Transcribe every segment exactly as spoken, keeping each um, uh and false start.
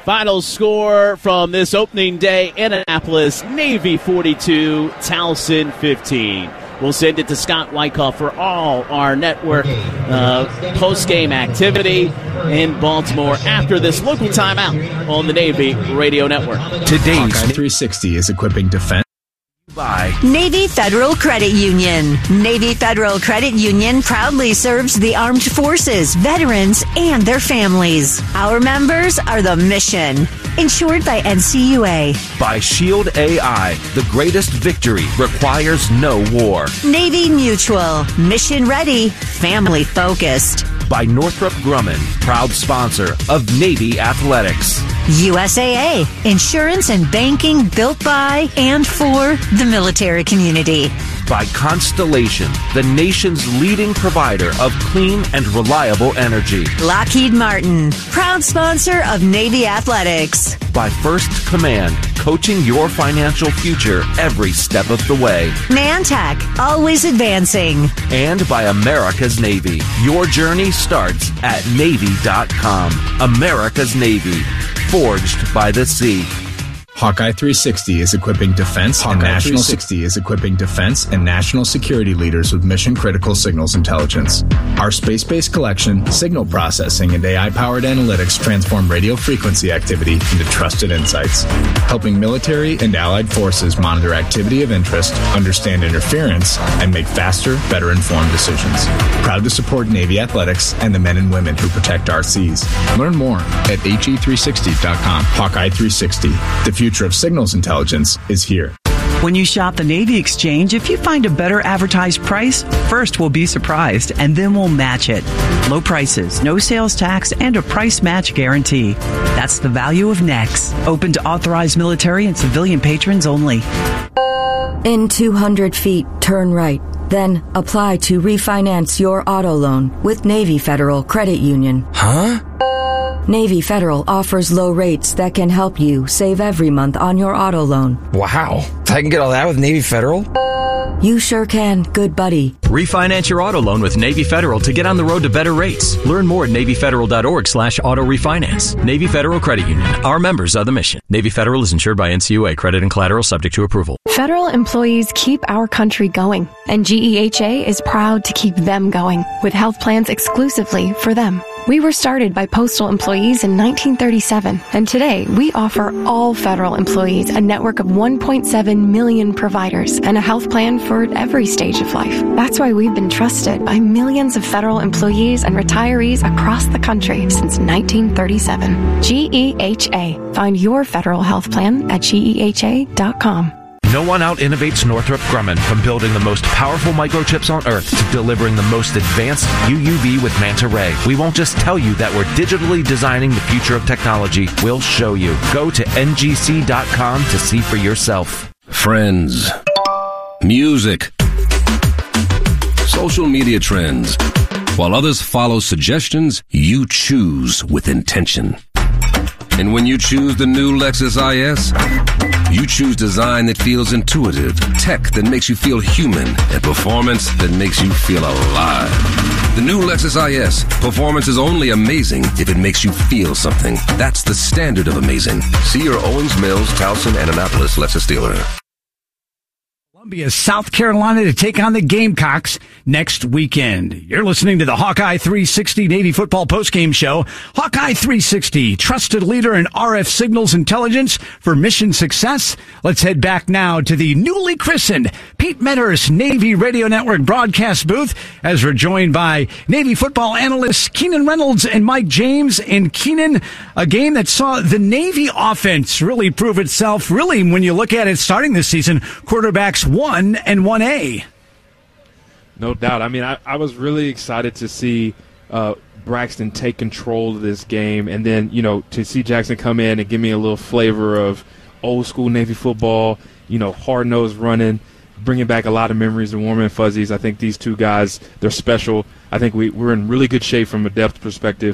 Final score from this opening day in Annapolis, Navy forty-two, Towson fifteen. We'll send it to Scott Wyckoff for all our network uh, post-game activity in Baltimore after this local timeout on the Navy Radio Network. Today's Hawkeye three sixty is equipping defense. By Navy Federal Credit Union. Navy Federal Credit Union proudly serves the armed forces, veterans, and their families. Our members are the mission. Insured by N C U A. By Shield A I. The greatest victory requires no war. Navy Mutual. Mission ready, family focused. By Northrop Grumman, proud sponsor of Navy Athletics. U S A A, insurance and banking built by and for the military community. By Constellation, the nation's leading provider of clean and reliable energy. Lockheed Martin, proud sponsor of Navy Athletics. By First Command, coaching your financial future every step of the way. Mantac, always advancing. And by America's Navy. Your journey starts at Navy dot com. America's Navy, forged by the sea. Hawkeye three sixty is equipping defense Hawkeye and national sixty is equipping defense and national security leaders with mission-critical signals intelligence. Our space-based collection, signal processing, and A I-powered analytics transform radio frequency activity into trusted insights, helping military and allied forces monitor activity of interest, understand interference, and make faster, better-informed decisions. Proud to support Navy Athletics and the men and women who protect our seas. Learn more at H E three sixty dot com. Hawkeye three sixty. The future future of signals intelligence is here. When you shop the Navy Exchange, if you find a better advertised price, first we'll be surprised, and then we'll match it. Low prices, no sales tax, and a price match guarantee. That's the value of N E X. Open to authorized military and civilian patrons only. In two hundred feet, turn right. Then apply to refinance your auto loan with Navy Federal Credit Union. Huh? Navy Federal offers low rates that can help you save every month on your auto loan. Wow. I can get all that with Navy Federal? You sure can, good buddy. Refinance your auto loan with Navy Federal to get on the road to better rates. Learn more at Navy Federal dot org slash auto refinance. Navy Federal Credit Union. Our members are the mission. Navy Federal is insured by N C U A. Credit and collateral subject to approval. Federal employees keep our country going, and G E H A is proud to keep them going with health plans exclusively for them. We were started by postal employees in nineteen thirty-seven, and today we offer all federal employees a network of one point seven million providers and a health plan for every stage of life. That's why we've been trusted by millions of federal employees and retirees across the country since nineteen thirty-seven. G E H A. Find your federal health plan at G E H A dot com. No one out-innovates Northrop Grumman from building the most powerful microchips on Earth to delivering the most advanced U U V with Manta Ray. We won't just tell you that we're digitally designing the future of technology. We'll show you. Go to N G C dot com to see for yourself. Friends. Music. Social media trends. While others follow suggestions, you choose with intention. And when you choose the new Lexus I S, you choose design that feels intuitive, tech that makes you feel human, and performance that makes you feel alive. The new Lexus I S. Performance is only amazing if it makes you feel something. That's the standard of amazing. See your Owens Mills, Towson, and Annapolis Lexus dealer. Columbia, South Carolina to take on the Gamecocks next weekend. You're listening to the Hawkeye three sixty Navy Football Postgame Show. Hawkeye three sixty, trusted leader in R F signals intelligence for mission success. Let's head back now to the newly christened Pete Medhurst Navy Radio Network broadcast booth as we're joined by Navy football analysts Keenan Reynolds and Mike James. And Keenan, a game that saw the Navy offense really prove itself, really, when you look at it starting this season, quarterbacks one and one A. No doubt. I mean, I, I was really excited to see uh, Braxton take control of this game, and then, you know, to see Jackson come in and give me a little flavor of old school Navy football, you know, hard-nosed running, bringing back a lot of memories and warm and fuzzies. I think these two guys, they're special. I think we, we're in really good shape from a depth perspective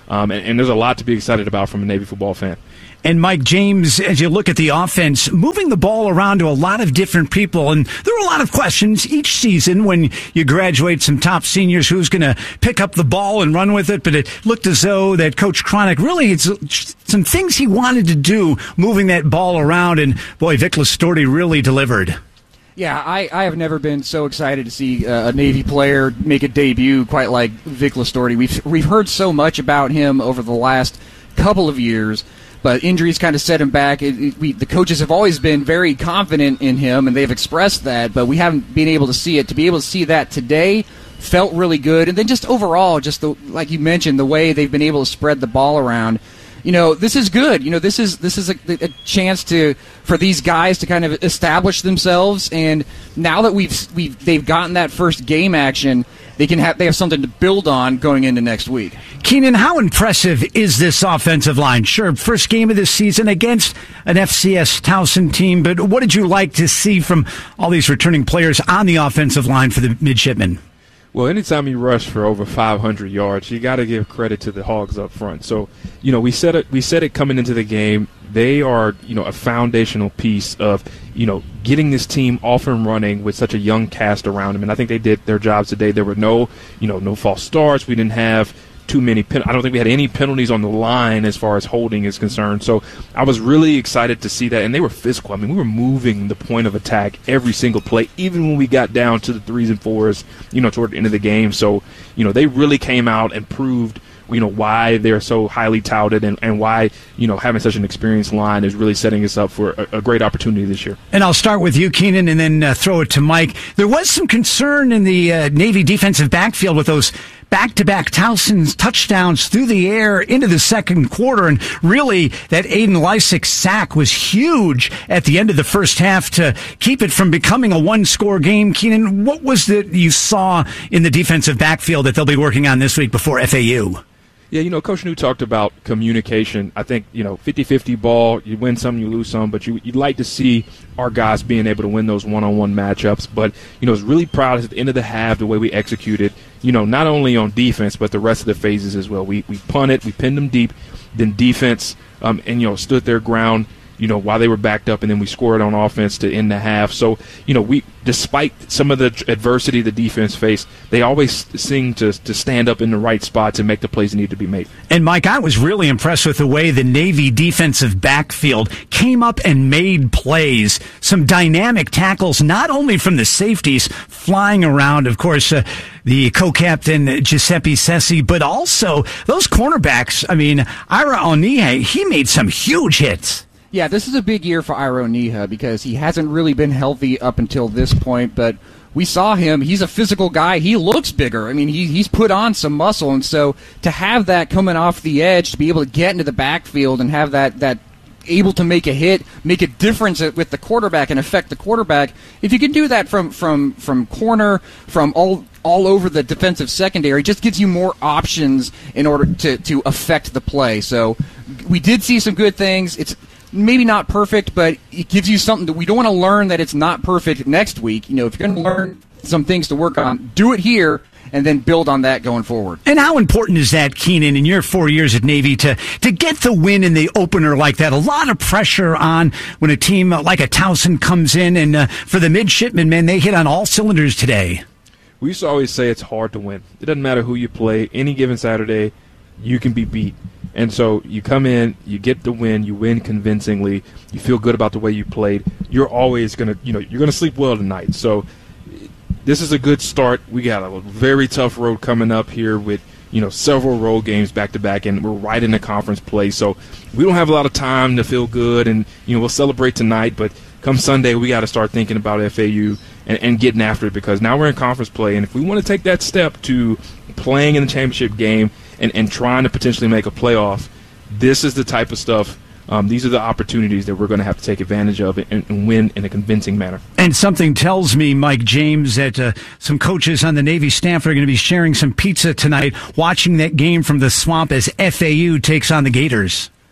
Um, and, and there's a lot to be excited about from a Navy football fan. And Mike James, as you look at the offense, moving the ball around to a lot of different people, and there are a lot of questions each season when you graduate some top seniors who's going to pick up the ball and run with it, but it looked as though that Coach Cronic really had some things he wanted to do moving that ball around, and boy, Vic Listorti really delivered. Yeah, I, I have never been so excited to see uh, a Navy player make a debut quite like Vic Listorti. We've, we've heard so much about him over the last couple of years, but injuries kind of set him back. It, it, we, the coaches have always been very confident in him, and they've expressed that, but we haven't been able to see it. To be able to see that today felt really good. And then just overall, just the, like you mentioned, the way they've been able to spread the ball around. You know, this is good. You know, this is this is a, a chance to for these guys to kind of establish themselves. And now that we've we've they've gotten that first game action, they can have they have something to build on going into next week. Keenan, how impressive is this offensive line? Sure, first game of this season against an F C S Towson team, but what did you like to see from all these returning players on the offensive line for the midshipmen? Well, anytime you rush for over five hundred yards, you got to give credit to the Hogs up front. So, you know, we said it. We said it coming into the game. They are, you know, a foundational piece of, you know, getting this team off and running with such a young cast around them. And I think they did their jobs today. There were no, you know, no false starts. We didn't have too many. Pen- I don't think we had any penalties on the line as far as holding is concerned. So I was really excited to see that. And they were physical. I mean, we were moving the point of attack every single play, even when we got down to the threes and fours, you know, toward the end of the game. So, you know, they really came out and proved, you know, why they're so highly touted and, and why, you know, having such an experienced line is really setting us up for a, a great opportunity this year. And I'll start with you, Keenan, and then uh, throw it to Mike. There was some concern in the uh, Navy defensive backfield with those back-to-back Towson's touchdowns through the air into the second quarter, and really that Aiden Lysick sack was huge at the end of the first half to keep it from becoming a one-score game. Keenan, what was that you saw in the defensive backfield that they'll be working on this week before F A U? Yeah, you know, Coach New talked about communication. I think, you know, fifty-fifty ball, you win some, you lose some, but you, you'd like to see our guys being able to win those one-on-one matchups. But, you know, I was really proud at the end of the half the way we executed, you know, not only on defense, but the rest of the phases as well. We we punted, we pinned them deep, then defense, um, and, you know, stood their ground, you know, while they were backed up, and then we scored on offense to end the half. So, you know, we, despite some of the adversity the defense faced, they always seem to to stand up in the right spots and make the plays that need to be made. And, Mike, I was really impressed with the way the Navy defensive backfield came up and made plays. Some dynamic tackles, not only from the safeties flying around, of course, uh, the co-captain Giuseppe Sessi, but also those cornerbacks. I mean, Ira Onihe, he made some huge hits. Yeah, this is a big year for Iro Niha because he hasn't really been healthy up until this point, but we saw him. He's a physical guy. He looks bigger. I mean, he, he's put on some muscle, and so to have that coming off the edge, to be able to get into the backfield and have that, that able to make a hit, make a difference with the quarterback and affect the quarterback, if you can do that from, from, from corner, from all all over the defensive secondary, just gives you more options in order to, to affect the play. So we did see some good things. It's maybe not perfect, but it gives you something that we don't want to learn that it's not perfect next week. You know, if you're going to learn some things to work on, do it here and then build on that going forward. And how important is that, Keenan, in your four years at Navy to, to get the win in the opener like that? A lot of pressure on when a team like a Towson comes in, and uh, for the midshipmen, man, they hit on all cylinders today. We used to always say it's hard to win. It doesn't matter who you play. Any given Saturday, you can be beat. And so you come in, you get the win, you win convincingly, you feel good about the way you played. You're always going to, you know, you're going to sleep well tonight. So this is a good start. We got a very tough road coming up here with, you know, several road games back to back, and we're right in the conference play. So we don't have a lot of time to feel good, and, you know, we'll celebrate tonight, but come Sunday, we got to start thinking about F A U and, and getting after it, because now we're in conference play, and if we want to take that step to playing in the championship game and, and trying to potentially make a playoff, this is the type of stuff, um, these are the opportunities that we're going to have to take advantage of and, and win in a convincing manner. And something tells me, Mike James, that uh, some coaches on the Navy staff are going to be sharing some pizza tonight, watching that game from the Swamp as F A U takes on the Gators.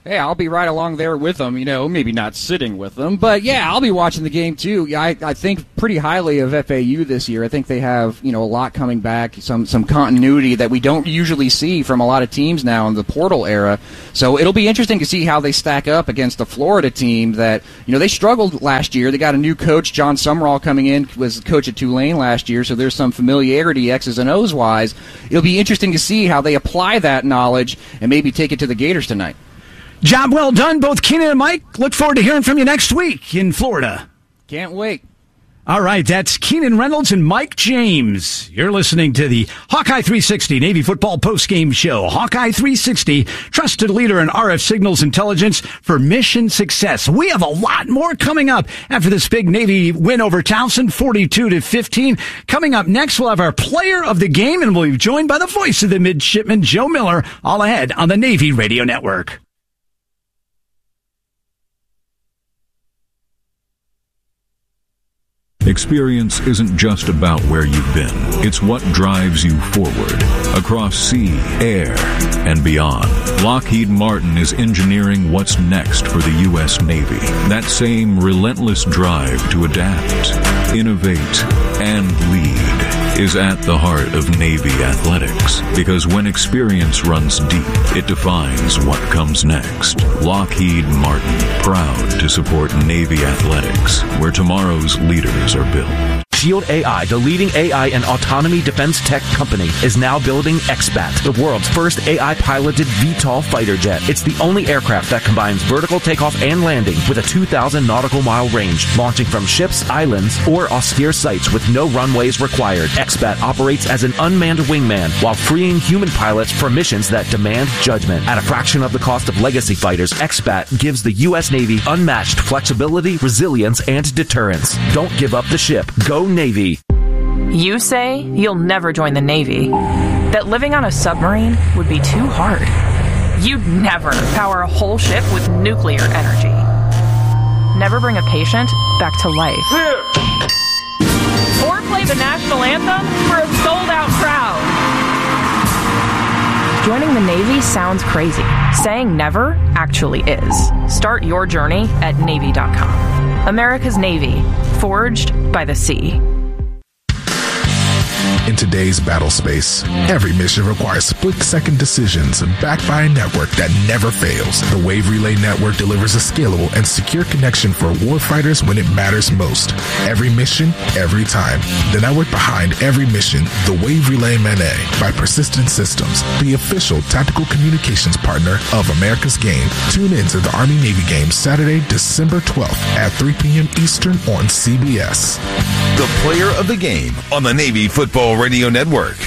Hey, I'll be right along there with them, you know, maybe not sitting with them, but yeah, I'll be watching the game too. I, I think pretty highly of F A U this year. I think they have, you know, a lot coming back, some some continuity that we don't usually see from a lot of teams now in the portal era. So it'll be interesting to see how they stack up against the Florida team that, you know, they struggled last year. They got a new coach, John Sumrall, coming in, was coach at Tulane last year, so there's some familiarity X's and O's wise. It'll be interesting to see how they apply that knowledge and maybe take it to the Gators tonight. Job well done, both Keenan and Mike. Look forward to hearing from you next week in Florida. Can't wait. All right, that's Keenan Reynolds and Mike James. You're listening to the Hawkeye three sixty Navy Football Postgame Show. Hawkeye three sixty, trusted leader in R F signals intelligence for mission success. We have a lot more coming up after this big Navy win over Towson, forty-two to fifteen. Coming up next, we'll have our player of the game, and we'll be joined by the voice of the midshipman, Joe Miller, all ahead on the Navy Radio Network. Experience isn't just about where you've been. It's what drives you forward, across sea, air, and beyond. Lockheed Martin is engineering what's next for the U S Navy. That same relentless drive to adapt, innovate, and lead is at the heart of Navy athletics. Because when experience runs deep, it defines what comes next. Lockheed Martin, proud to support Navy athletics, where tomorrow's leaders are built. Shield A I, the leading A I and autonomy defense tech company, is now building X BAT, the world's first A I-piloted V TOL fighter jet. It's the only aircraft that combines vertical takeoff and landing with a two thousand nautical mile range, launching from ships, islands, or austere sites with no runways required. X BAT operates as an unmanned wingman while freeing human pilots for missions that demand judgment. At a fraction of the cost of legacy fighters, X BAT gives the U S Navy unmatched flexibility, resilience, and deterrence. Don't give up the ship. Go Navy. You say you'll never join the Navy, that living on a submarine would be too hard. You'd never power a whole ship with nuclear energy. Never bring a patient back to life. Or play the national anthem for a sold-out crowd. Joining the Navy sounds crazy. Saying never actually is. Start your journey at Navy dot com. America's Navy, forged by the sea. In today's battle space, every mission requires split-second decisions backed by a network that never fails. The Wave Relay Network delivers a scalable and secure connection for warfighters when it matters most. Every mission, every time. The network behind every mission, the Wave Relay Manet by Persistent Systems, the official tactical communications partner of America's Game. Tune in to the Army-Navy game Saturday, December twelfth at three p.m. Eastern on C B S. The player of the game on the Navy Football Radio Network.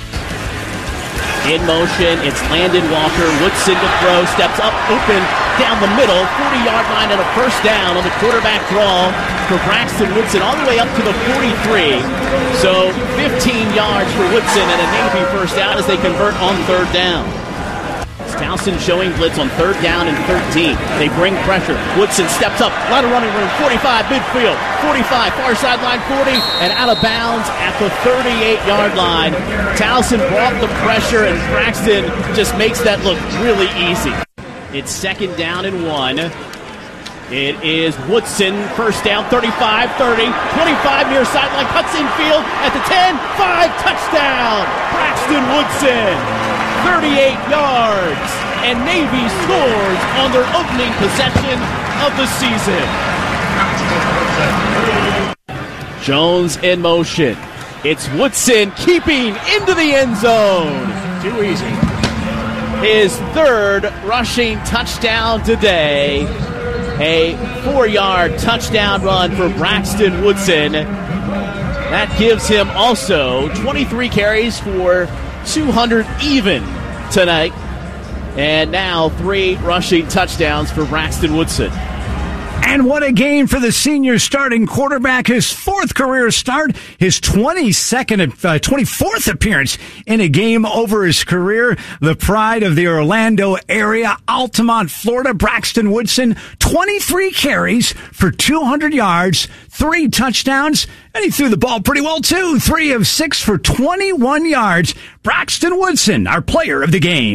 In motion, it's Landon Walker. Woodson to throw, steps up, open, down the middle, forty-yard line and a first down on the quarterback draw for Braxton Woodson, all the way up to the forty-three. So fifteen yards for Woodson and a Navy first down as they convert on third down. Towson showing blitz on third down and thirteen. They bring pressure. Woodson steps up. A lot of running room. forty-five midfield. forty-five far sideline forty and out of bounds at the thirty-eight-yard line. Towson brought the pressure and Braxton just makes that look really easy. It's second down and one. It is Woodson, first down, thirty-five thirty, twenty-five near sideline, cuts infield at the ten, five, touchdown! Braxton Woodson, thirty-eight yards, and Navy scores on their opening possession of the season. Jones in motion. It's Woodson keeping into the end zone. Too easy. His third rushing touchdown today. A four-yard touchdown run for Braxton Woodson. That gives him also twenty-three carries for two hundred even tonight. And now three rushing touchdowns for Braxton Woodson. And what a game for the senior starting quarterback. His fourth career start, his twenty-second, uh, twenty-fourth appearance in a game over his career. The pride of the Orlando area, Altamont, Florida, Braxton Woodson, twenty-three carries for two hundred yards, three touchdowns, and he threw the ball pretty well too. Three of six for twenty-one yards. Braxton Woodson, our player of the game.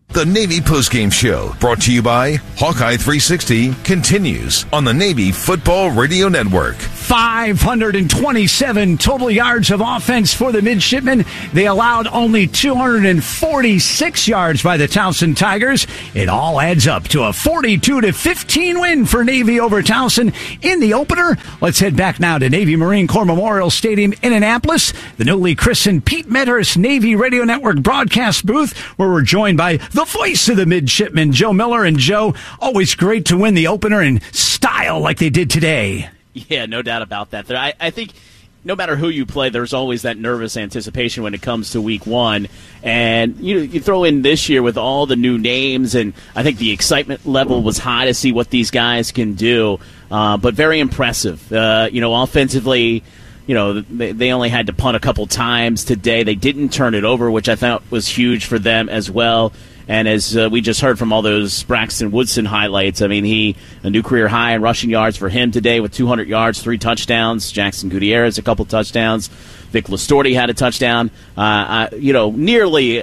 The Navy Postgame Show, brought to you by Hawkeye three sixty, continues on the Navy Football Radio Network. five hundred twenty-seven total yards of offense for the midshipmen. They allowed only two hundred forty-six yards by the Towson Tigers. It all adds up to a forty-two to fifteen win for Navy over Towson in the opener. Let's head back now to Navy Marine Corps Memorial Stadium in Annapolis, the newly christened Pete Medhurst Navy Radio Network broadcast booth, where we're joined by the voice of the midshipmen, Joe Miller. And Joe, always great to win the opener in style like they did today. Yeah, no doubt about that. I, I think no matter who you play, there's always that nervous anticipation when it comes to week one. And you you throw in this year with all the new names, and I think the excitement level was high to see what these guys can do. Uh, but very impressive. Uh, you know, offensively, you know, they, they only had to punt a couple times today. They didn't turn it over, which I thought was huge for them as well. And as uh, we just heard from all those Braxton Woodson highlights, I mean, he a new career high in rushing yards for him today with two hundred yards, three touchdowns. Jackson Gutierrez, a couple touchdowns. Vic Listorti had a touchdown. Uh, uh, you know, nearly a,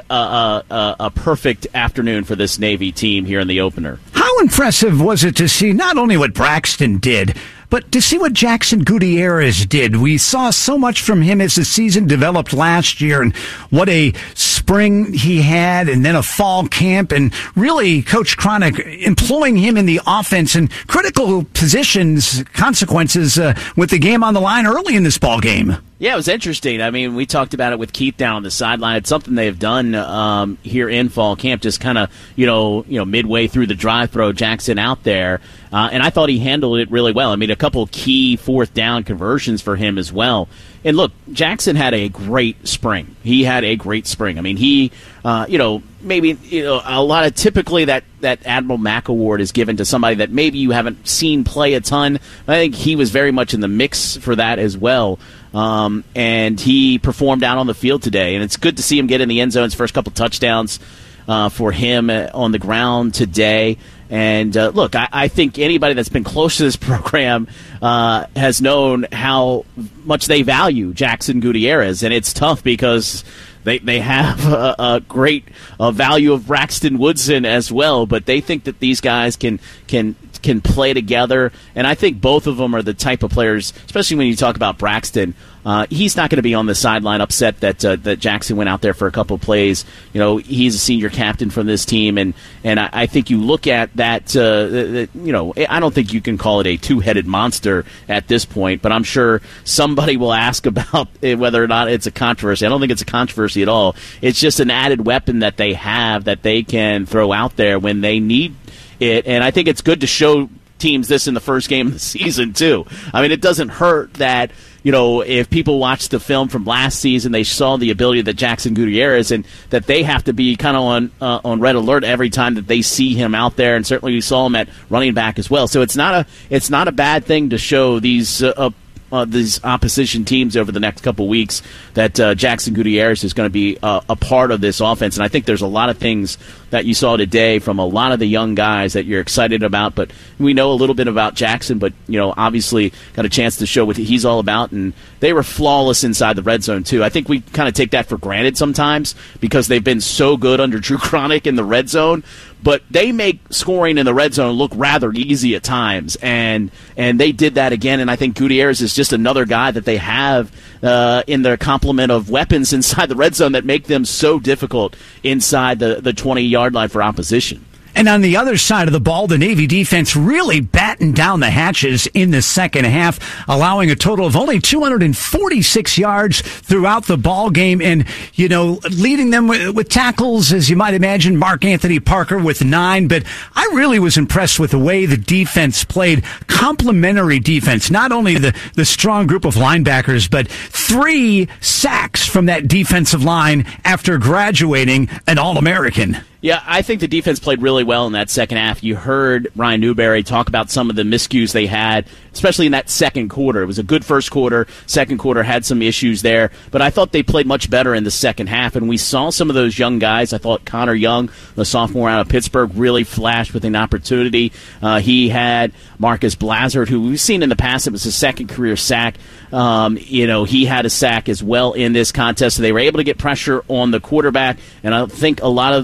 a, a perfect afternoon for this Navy team here in the opener. How impressive was it to see not only what Braxton did, but to see what Jackson Gutierrez did? We saw so much from him as the season developed last year, and what a spring he had, and then a fall camp, and really Coach Cronic employing him in the offense in critical positions, consequences uh, with the game on the line early in this ball game. Yeah, it was interesting. I mean, we talked about it with Keith down on the sideline. It's something they've done um, here in fall camp, just kind of, you know, you know, midway through the drive, throw Jackson out there. Uh, and I thought he handled it really well. I mean, a couple key fourth down conversions for him as well. And look, Jackson had a great spring. He had a great spring. I mean, he, uh, you know, maybe you know a lot of typically that, that Admiral Mack Award is given to somebody that maybe you haven't seen play a ton. I think he was very much in the mix for that as well. Um, and he performed out on the field today. And it's good to see him get in the end zone. His first couple touchdowns uh, for him on the ground today. And uh, look, I, I think anybody that's been close to this program uh, has known how much they value Jackson Gutierrez, and it's tough because they they have a, a great uh, value of Braxton Woodson as well. But they think that these guys can can can play together, and I think both of them are the type of players, especially when you talk about Braxton. Uh, he's not going to be on the sideline upset that uh, that Jackson went out there for a couple of plays. You know, he's a senior captain from this team, and and I, I think you look at that. Uh, that, you know, I don't think you can call it a two-headed monster at this point, but I'm sure somebody will ask about whether or not it's a controversy. I don't think it's a controversy at all. It's just an added weapon that they have that they can throw out there when they need it, and I think it's good to show teams this in the first game of the season too. I mean, it doesn't hurt that, you know, if people watched the film from last season, they saw the ability that Jackson Gutierrez, and that they have to be kind of on uh, on red alert every time that they see him out there. And certainly we saw him at running back as well. So it's not a it's not a bad thing to show these uh, uh, these opposition teams over the next couple weeks that uh, Jackson Gutierrez is going to be uh, a part of this offense. And I think there's a lot of things that you saw today from a lot of the young guys that you're excited about. But we know a little bit about Jackson, but, you know, obviously got a chance to show what he's all about. And they were flawless inside the red zone, too. I think we kind of take that for granted sometimes because they've been so good under Drew Cronic in the red zone. But they make scoring in the red zone look rather easy at times, and and they did that again. And I think Gutierrez is just another guy that they have uh, in their complement of weapons inside the red zone that make them so difficult inside the, the twenty-yard line for opposition. And on the other side of the ball, the Navy defense really battened down the hatches in the second half, allowing a total of only two hundred forty-six yards throughout the ball game, and, you know, leading them with, with tackles, as you might imagine, Mark Anthony Parker with nine. But I really was impressed with the way the defense played. Complementary defense, not only the, the strong group of linebackers, but three sacks from that defensive line after graduating an All-American. Yeah, I think the defense played really well in that second half. You heard Ryan Newberry talk about some of the miscues they had, especially in that second quarter. It was a good first quarter. Second quarter had some issues there, but I thought they played much better in the second half, and we saw some of those young guys. I thought Connor Young, the sophomore out of Pittsburgh, really flashed with an opportunity. Uh, he had Marcus Blazard, who we've seen in the past. It was his second career sack. Um, you know, he had a sack as well in this contest, so they were able to get pressure on the quarterback, and I think a lot of those young guys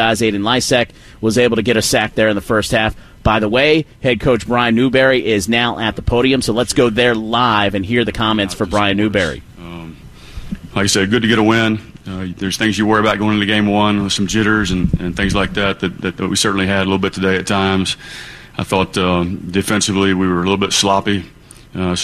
guys. Aiden Lysek was able to get a sack there in the first half. By the way, head coach Brian Newberry is now at the podium, so let's go there live and hear the comments for Brian Newberry. Um, like I said, good to get a win. Uh, there's things you worry about going into game one with some jitters and, and things like that, that that we certainly had a little bit today at times. I thought um, defensively we were a little bit sloppy. Uh,